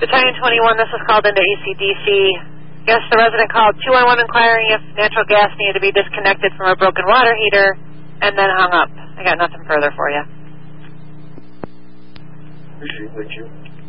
Battalion 21, this is called into ACDC. Yes, the resident called 211 inquiring if natural gas needed to be disconnected from a broken water heater, and then hung up. I got nothing further for you. Appreciate you.